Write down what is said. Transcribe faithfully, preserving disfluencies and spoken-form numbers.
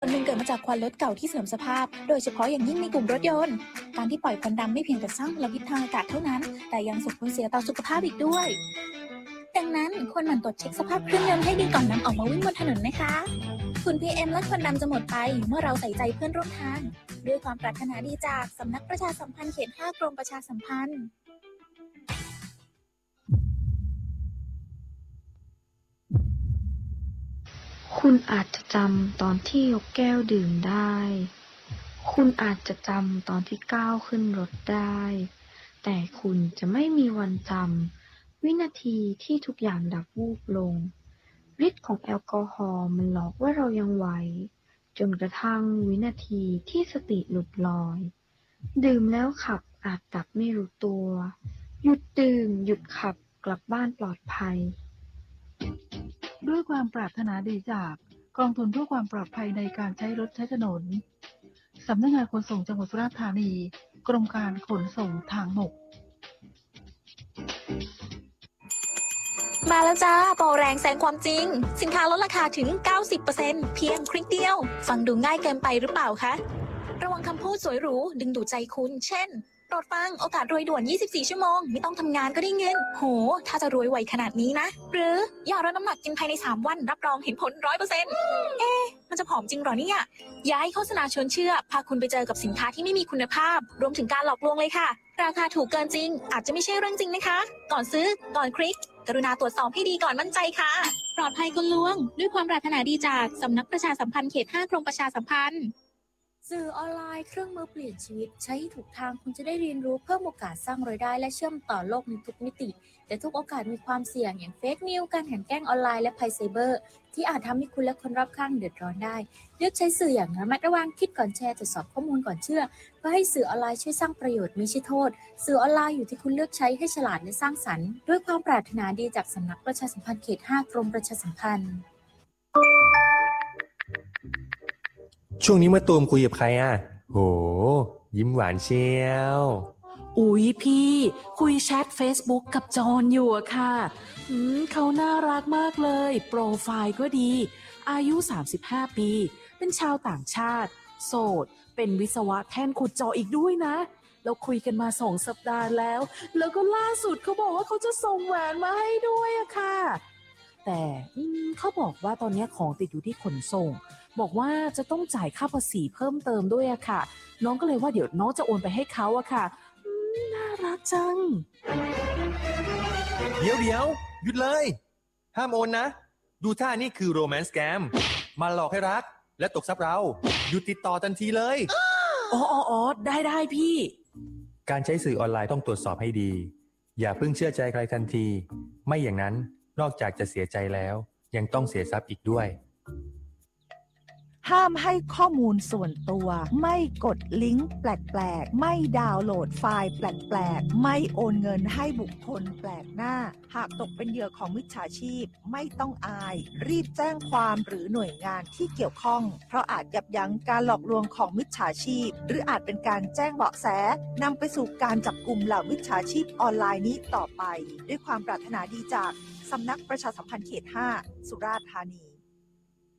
หนึ่งเกิดมาจากควันรถเก่าที่เสื่อมสภาพโดยเฉพาะอย่างยิ่งในกลุ่มรถยนต์การที่ปล่อยควันดำไม่เพียงแต่สร้างมลพิษทางอากาศเท่านั้นแต่ยังส่งผลเสียต่อสุขภาพอีกด้วยดังนั้นควรหมั่นตรวจเช็คสภาพเครื่องยนต์ให้ดีก่อนนำออกมาวิ่งบนถนนนะคะฝุ่น พี เอ็ม และควันดำจะหมดไปเมื่อเราใส่ใจเพื่อนร่วมทางด้วยความปรารถนาดีจากสำนักประชาสัมพันธ์เขตห้ากรมประชาสัมพันธ์คุณอาจจะจำตอนที่ยกแก้วดื่มได้คุณอาจจะจำตอนที่ก้าวขึ้นรถได้แต่คุณจะไม่มีวันจำวินาทีที่ทุกอย่างดับวูบลงฤทธิ์ของแอลกอฮอล์มันหลอกว่าเรายังไหวจนกระทั่งวินาทีที่สติหลุดลอยดื่มแล้วขับอาจดับไม่รู้ตัวหยุดดื่มหยุดขับกลับบ้านปลอดภัยด้วยความปรารถนาดีจากกองทุนเพื่อความปลอดภัยในการใช้รถใช้ถนนสำนักงานขนส่งจังหวัดสุราษฎร์ธานีกรมการขนส่งทางบกมาแล้วจ้าโปรแรงแซงความจริงสินค้าลดราคาถึง เก้าสิบเปอร์เซ็นต์ เพียงคลิกเดียวฟังดูง่ายเกินไปหรือเปล่าคะระวังคำพูดสวยหรูดึงดูดใจคุณเช่นโปรดฟังโอกาสรวยด่วนยี่สิบสี่ชั่วโมงไม่ต้องทำงานก็ได้เงินโหถ้าจะรวยไวขนาดนี้นะหรือยาลดน้ำหนักกินภายในสามวันรับรองเห็นผล ร้อยเปอร์เซ็นต์ เอ๊ะมันจะผอมจริงหรอเนี่ยย้ายโฆษณาชวนเชื่อพาคุณไปเจอกับสินค้าที่ไม่มีคุณภาพรวมถึงการหลอกลวงเลยค่ะราคาถูกเกินจริงอาจจะไม่ใช่เรื่องจริงนะคะก่อนซื้อก่อนคลิกกรุณาตรวจสอบให้ดีก่อนมั่นใจค่ะปลอดภัยกลลวงด้วยความปรารถนาดีจากสำนักประชาสัมพันธ์เขตห้ากรมประชาสัมพันธ์สื่อออนไลน์เครื่องมือเปลี่ยนชีวิตใช้ถูกทางคุณจะได้เรียนรู้เพิ่มโอกาสสร้างรายได้และเชื่อมต่อโลกในทุกมิติแต่ทุกโอกาสมีความเสี่ยงอย่างเฟกนิวส์การแข่งแกล้งออนไลน์และภัยไซเบอร์ที่อาจทำให้คุณและคนรอบข้างเดือดร้อนได้เลือกใช้สื่ออย่างระมัดระวังคิดก่อนแชร์ตรวจสอบข้อมูลก่อนเชื่อเพื่อให้สื่อออนไลน์ช่วยสร้างประโยชน์ไม่ใช่โทษสื่อออนไลน์อยู่ที่คุณเลือกใช้ให้ฉลาดและสร้างสรรค์ด้วยความปรารถนาดีจากสำนักประชาสัมพันธ์เขตห้ากรมประชาสัมพันธ์ช่วงนี้มาตูมคุยกับใครอ่ะโหยิ้มหวานเชียวอุ๊ยพี่คุยแชท Facebook กับจอนอยู่อะค่ะอืมเขาน่ารักมากเลยโปรไฟล์ก็ดีอายุสามสิบห้าปีเป็นชาวต่างชาติโสดเป็นวิศวะแท่นขุดเจาะอีกด้วยนะเราคุยกันมาสองสัปดาห์แล้วแล้วก็ล่าสุดเขาบอกว่าเขาจะส่งแหวนมาให้ด้วยอะค่ะแต่เขาบอกว่าตอนนี้ของติดอยู่ที่ขนส่งบอกว่าจะต้องจ่ายค่าภาษีเพิ่มเติมด้วยอะค่ะน้องก็เลยว่าเดี๋ยวน้องจะโอนไปให้เขาอะค่ะน่ารักจังเดี๋ยวเดี๋ยวหยุดเลยห้ามโอนนะดูท่านี่คือโรแมนต์สแกมมาหลอกให้รักและตกทรัพย์เราหยุดติดต่อทันทีเลยอ๋ออ๋อได้ได้พี่การใช้สื่อออนไลน์ต้องตรวจสอบให้ดีอย่าเพิ่งเชื่อใจใครทันทีไม่อย่างนั้นนอกจากจะเสียใจแล้วยังต้องเสียทรัพย์อีกด้วยห้ามให้ข้อมูลส่วนตัวไม่กดลิงก์แปลกๆไม่ดาวน์โหลดไฟล์แปลกๆไม่โอนเงินให้บุคคลแปลกหน้าหากตกเป็นเหยื่อของมิจฉาชีพไม่ต้องอายรีบแจ้งความหรือหน่วยงานที่เกี่ยวข้องเพราะอาจยับยั้งการหลอกลวงของมิจฉาชีพหรืออาจเป็นการแจ้งเบาะแสนำไปสู่การจับกุมเหล่ามิจฉาชีพออนไลน์นี้ต่อไปด้วยความปรารถนาดีจากสำนักประชาสัมพันธ์เขตห้าสุราษฎร์ธานี